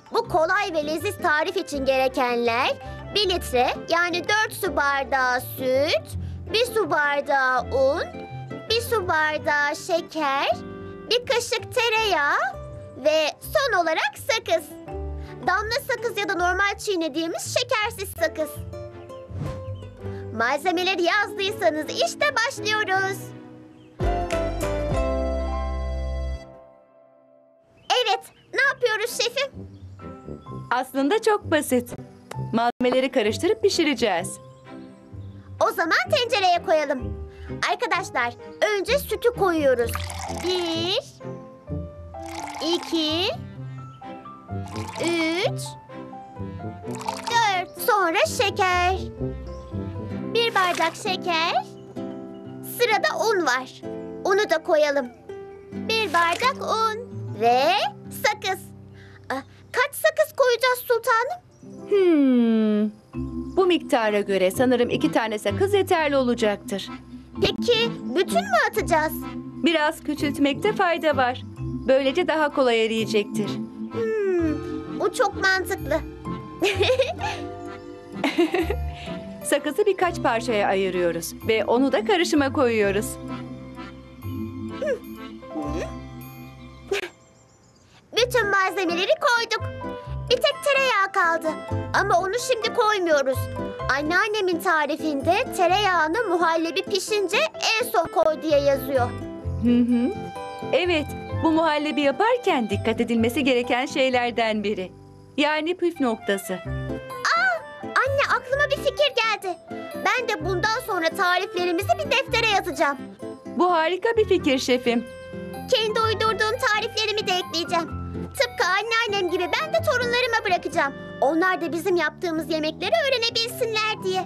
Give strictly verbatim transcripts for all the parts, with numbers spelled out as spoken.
Bu kolay ve leziz tarif için gerekenler bir litre yani dört su bardağı süt, bir su bardağı un, bir su bardağı şeker, bir kaşık tereyağı ve son olarak sakız. Damla sakız ya da normal çiğnediğimiz şekersiz sakız. Malzemeleri yazdıysanız işte başlıyoruz. Evet, ne yapıyoruz şefim? Aslında çok basit. Malzemeleri karıştırıp pişireceğiz. O zaman tencereye koyalım. Arkadaşlar, önce sütü koyuyoruz. Bir, iki, üç, dört. Sonra şeker. Bir bardak şeker. Sırada un var. Unu da koyalım. Bir bardak un ve sakız. Ah, Kaç sakız koyacağız sultanım? Hmm. Bu miktara göre sanırım iki tane sakız yeterli olacaktır. Peki bütün mü atacağız? Biraz küçültmekte fayda var. Böylece daha kolay eriyecektir. Hmm, bu çok mantıklı. Sakızı birkaç parçaya ayırıyoruz ve onu da karışıma koyuyoruz. Bütün malzemeleri koyduk. Bir tek tereyağı kaldı. Ama onu şimdi koymuyoruz. Anneannemin tarifinde tereyağını muhallebi pişince en son koy diye yazıyor. Hı hı. Evet, bu muhallebi yaparken dikkat edilmesi gereken şeylerden biri. Yani püf noktası. Anne aklıma bir fikir geldi. Ben de bundan sonra tariflerimizi bir deftere yazacağım. Bu harika bir fikir şefim. Kendi uydurduğum tariflerimi de ekleyeceğim. Tıpkı anneannem gibi ben de torunlarıma bırakacağım. Onlar da bizim yaptığımız yemekleri öğrenebilsinler diye.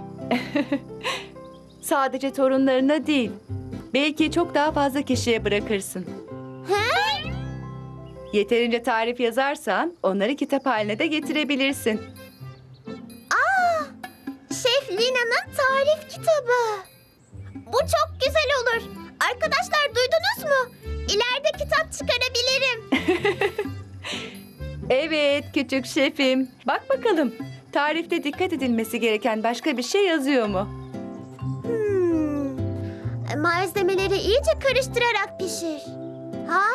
Sadece torunlarına değil, belki çok daha fazla kişiye bırakırsın. He? Yeterince tarif yazarsan onları kitap haline de getirebilirsin. Aa, Şef Lina'nın tarif kitabı. Bu çok güzel olur. Arkadaşlar duydunuz mu? İleride kitap çıkarabilirim. Evet küçük şefim. Bak bakalım, tarifte dikkat edilmesi gereken başka bir şey yazıyor mu? Hmm. Malzemeleri iyice karıştırarak pişir. Ha?